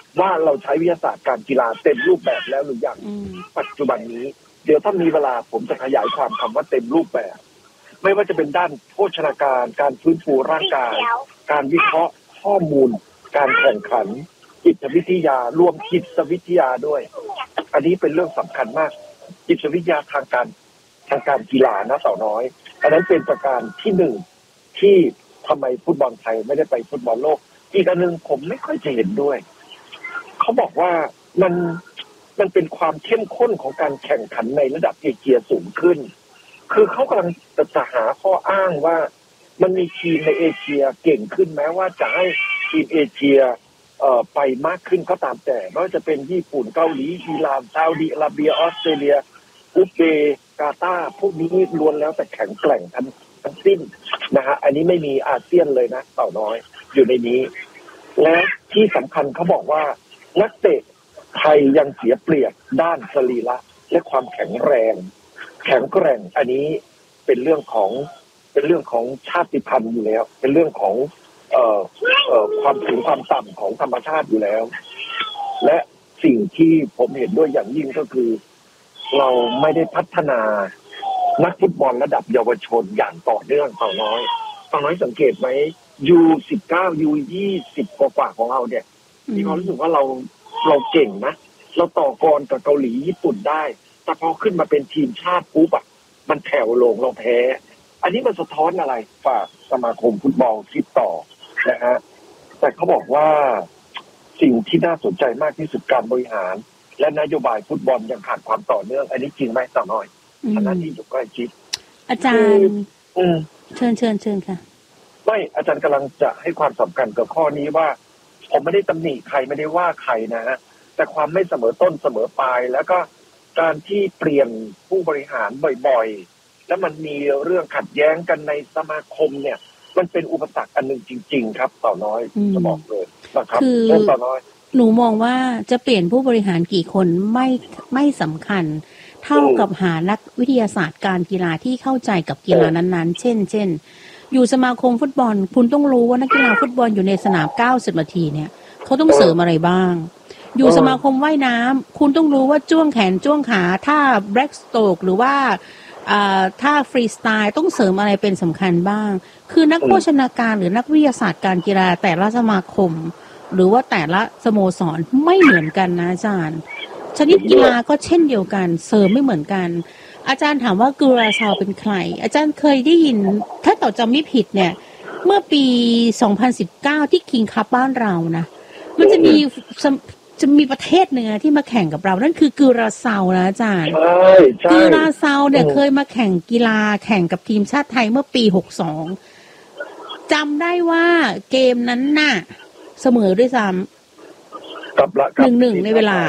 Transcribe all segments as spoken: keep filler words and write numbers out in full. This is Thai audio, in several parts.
ว่าเราใช้วิทยาศาสตร์การกีฬาเต็มรูปแบบแล้วหรือยังปัจจุบันนี้เดี๋ยวถ้ามีเวลาผมจะขยายความคำว่าเต็มรูปแบบไม่ว่าจะเป็นด้านโภชนาการการฟื้นฟูร่างกายการวิเคราะห์ข้อมูลการแข่งขันจิตวิทยารวมจิตวิทยาด้วยอันนี้เป็นเรื่องสำคัญมากจิตวิทยาทางการทางการกีฬานะสาวน้อยอันนั้นเป็นประการที่หนึ่งที่ทำไมฟุตบอลไทยไม่ได้ไปฟุตบอลโลกอีกอันหนึ่งผมไม่ค่อยจะเห็นด้วยเขาบอกว่ามันมันเป็นความเข้มข้นของการแข่งขันในระดับเอเชียสูงขึ้นคือเขากำลังจะหาข้ออ้างว่ามันมีทีมในเอเชียเก่งขึ้นแม้ว่าจะให้ทีมเอเชียเอ่อไปมากขึ้นก็ตามแต่ไม่ว่าจะเป็นญี่ปุ่นเกาหลีอิหร่านซาอุดิอาระเบียออสเตรเลียอุซเบย์กาตาร์พวกนี้ล้วนแล้วแต่แข็งแกร่งทั้งทั้งสิ้นนะฮะอันนี้ไม่มีอาเซียนเลยนะเต่าน้อยอยู่ในนี้และที่สำคัญเขาบอกว่านักเตะไทยยังเสียเปรียบด้านสรีระและความแข็งแรงแข็งแกร่งอันนี้เป็นเรื่องของเป็นเรื่องของชาติพันธุ์อยู่แล้วเป็นเรื่องของเอ่อเอ่อความสูงความต่ำของธรรมชาติอยู่แล้วและสิ่งที่ผมเห็นด้วยอย่างยิ่งก็คือเราไม่ได้พัฒนานักฟุตบอลระดับเยาวชนอย่างต่อเนื่องเต่าน้อยเต่าน้อยสังเกตไหม ยู สิบเก้า ยู ยี่สิบ กว่าๆของเราเนี่ยมีความรู้สึกว่าเราเราเก่งนะเราต่อกรกับเกาหลีญี่ปุ่นได้แต่พอขึ้นมาเป็นทีมชาติปุ๊บอะมันแถวลงเราแพ้อันนี้มันสะท้อนอะไรฝากสมาคมฟุตบอลคิดต่อนะฮะแต่เขาบอกว่าสิ่งที่น่าสนใจมากที่สุดการบริหารและนโยบายฟุตบอลยังขาดความต่อเนื่องอันนี้จริงไหมต่อน้อยอันนั้นที่อยู่ใกล้ชิดอาจารย์เชิญเชิญเชิญค่ะไม่อาจารย์กำลังจะให้ความสำคัญกับข้อนี้ว่าผมไม่ได้ตำหนิใครไม่ได้ว่าใครนะฮะแต่ความไม่เสมอต้นเสมอปลายแล้วก็การที่เปลี่ยนผู้บริหารบ่อยๆแล้วมันมีเรื่องขัดแย้งกันในสมาคมเนี่ยมันเป็นอุปสรรคอันหนึ่งจริงๆครับต่อน้อยจะบอกเลยนะครับเรื่องต่อน้อยหนูมองว่าจะเปลี่ยนผู้บริหารกี่คนไม่ไม่สำคัญเท่ากับหานักวิทยาศาสตร์การกีฬาที่เข้าใจกับกีฬานั้นๆเช่นเช่นอยู่สมาคมฟุตบอลคุณต้องรู้ว่านักกีฬาฟุตบอลอยู่ในสนามเก้าสิบนาทีเนี่ยเขาต้องเสริมอะไรบ้างอยู่สมาคมว่ายน้ำคุณต้องรู้ว่าจ้วงแขนจ้วงขาท่าแบล็กสโตรกหรือว่าท่าฟรีสไตล์ต้องเสริมอะไรเป็นสำคัญบ้างคือนักโภชนาการหรือนักวิทยาศาสตร์การกีฬาแต่ละสมาคมหรือว่าแต่ละสโมสรไม่เหมือนกันนะอาจารย์ชนิดกีฬาก็เช่นเดียวกันเสริมไม่เหมือนกันอาจารย์ถามว่ากูราซาวเป็นใครอาจารย์เคยได้ยินถ้าต่อจำไม่ผิดเนี่ยเมื่อปีสองพันสิบเก้าที่คิงคัพบ้านเรานะมันจะมีจะมีประเทศหนึ่งที่มาแข่งกับเรานั่นคือกูราซาวนะอาจารย์กูราซาวเนี่ยเคยมาแข่งกีฬาแข่งกับทีมชาติไทยเมื่อปีหกสิบสองจำได้ว่าเกมนั้นน่ะเสมอด้วยซ้ำหนึ่งหนึ่งในเวลา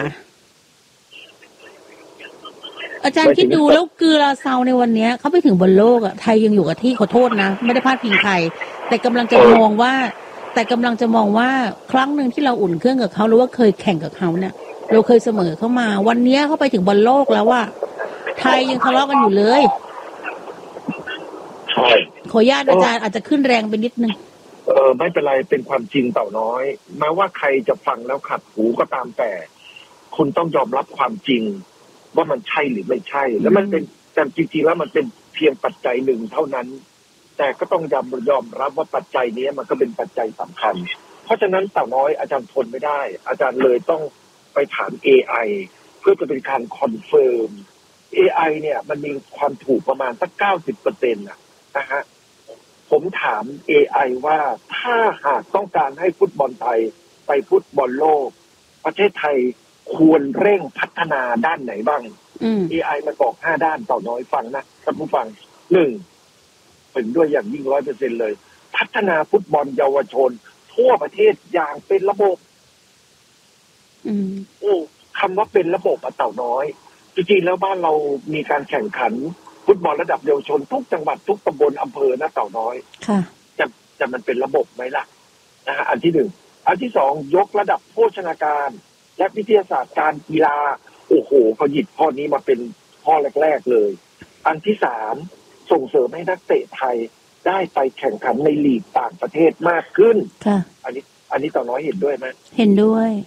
อาจารย์คิดดูแล้วกูราซาวในวันนี้เขาไปถึงบนโลกอ่ะไทยยังอยู่กับที่ขอโทษนะไม่ได้พลาดพิงใครแต่กำลังจะมองว่าแต่กำลังจะมองว่าครั้งหนึ่งที่เราอุ่นเครื่องกับเขาหรือว่าเคยแข่งกับเขาเนี่ยเราเคยเสมอเข้ามาวันนี้เขาไปถึงบนโลกแล้วว่าไทยยังทะเลาะกันอยู่เลยใช่ขออนุญาตอาจารย์อาจจะขึ้นแรงไปนิดนึงเออไม่เป็นไรเป็นความจริงเต่าน้อยแม้ว่าใครจะฟังแล้วขัดหูก็ตามแต่คุณต้องยอมรับความจริงว่ามันใช่หรือไม่ใช่แล้วมันเป็นแต่จริงๆแล้วมันเป็นเพียงปัจจัยหนึ่งเท่านั้นแต่ก็ต้องยอมยอมรับว่าปัจจัยนี้มันก็เป็นปัจจัยสำคัญเพราะฉะนั้นเต่าน้อยอาจารย์ทนไม่ได้อาจารย์เลยต้องไปถาม เอ ไอ เพื่อจะเป็นการคอนเฟิร์ม เอ ไอ เนี่ยมันมีความถูกประมาณสัก เก้าสิบเปอร์เซ็นต์ นะนะฮะผมถาม เอ ไอ ว่าถ้าหากต้องการให้ฟุตบอลไทยไปฟุตบอลโลกประเทศไทยควรเร่งพัฒนาด้านไหนบ้าง เอ ไอ มันบอกห้าด้านต่อน้อยฟังนะท่านผู้ฟังหนึ่งเป็นด้วยอย่างยิ่งร้อยเปอร์เซ็นต์เลยพัฒนาฟุตบอลเยาวชนทั่วประเทศอย่างเป็นระบบอืมโอ้คำว่าเป็นระบบอะเต่าน้อยจริงๆแล้วบ้านเรามีการแข่งขันฟุตบอลระดับเยาวชนทุกจังหวัดทุกตำบลอำเภอนะเต่าน้อยค่ะจะจะมันเป็นระบบไหมล่ะนะฮะอันที่หนึ่งอันที่สองยกระดับโภชนาการและวิทยาศาสตร์การกีฬาโอ้โหเขาหยิบข้อนี้มาเป็นข้อแรกๆเลยอันที่สามส่งเสริมให้นักเตะไทยได้ไปแข่งขันในลีกต่างประเทศมากขึ้นค่ะอันนี้อันนี้ต่อน้อยเห็นด้วยไหมเห็นด้วย